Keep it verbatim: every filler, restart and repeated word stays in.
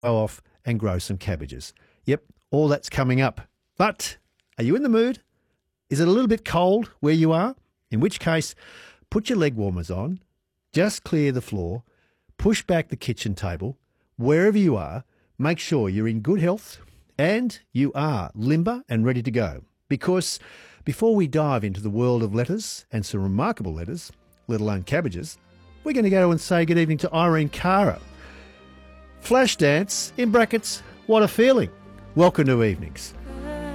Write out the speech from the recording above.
off and grow some cabbages. Yep, all that's coming up. But are you in the mood? Is it a little bit cold where you are? In which case, put your leg warmers on, just clear the floor, push back the kitchen table. Wherever you are, make sure you're in good health and you are limber and ready to go. Because before we dive into the world of letters, and some remarkable letters, let alone cabbages, we're going to go and say good evening to Irene Cara. Flashdance, in brackets, what a feeling. Welcome to Evenings.